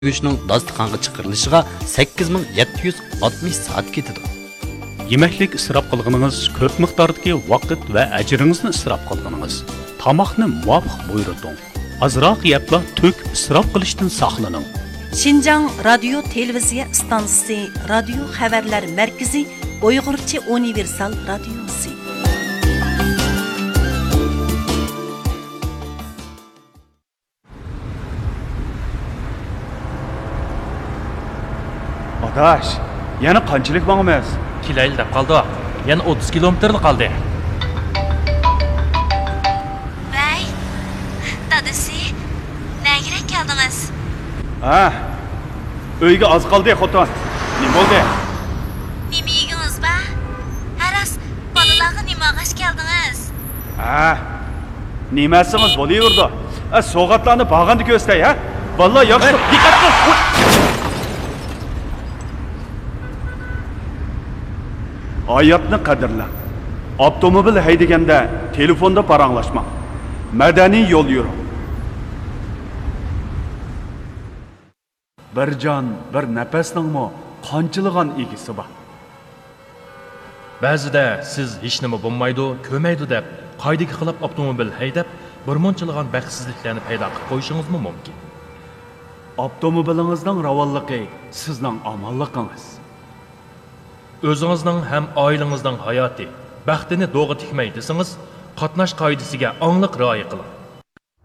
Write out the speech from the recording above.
Güçnün dastıqanğa chiqarilishiga 8760 soat ketadi. Yemeklik israf qilganingiz, ko'p miqdordagi vaqt va ajringizni israf qilganingiz. Tamoqni muvofiq buyurting. Azroq yepla to'k israf qilishdan saqlaning. Şinjan Radyo Televiziya stansiyasi, Radio xabarlar markazi, Uyg'urcha universal radiosi. Adaş, yana qanchalik mangimiz? Kilayli deb qoldi. Yana 30 kilometrli qoldi. Vay, dadasi, nega keldingiz? Ha, uyga oz qoldi xotin. Nima bo'ldi? Nima yedingiz ba? Haras, bolalarga nima g'ash keldingiz? Ha, nimasimiz bo'laverdi? So'g'atlarni bag'anda ko'stay, ha? Vallahi yaxshi, diqqat qil. Hayatni qadrla. Avtomobil haydaganda telefonda paranglashma. Madaniy yo'l yuring. Bir jon, bir nafasningmi qanchilgan egisi bor. Ba'zida siz hech nima bo'lmaydi, ko'maydi deb qoidaga xilop avtomobil haydab, bir munchilgan baxtsizliklarni paydo qilib qo'yishingiz mumkin. Avtomobilingizning ravonligi sizning omonligingiz. O'zingizning ham oilangizning hayoti, baxtini to'g'ri tikmay desangiz, qatnash qoidasiga aniq rioya qiling.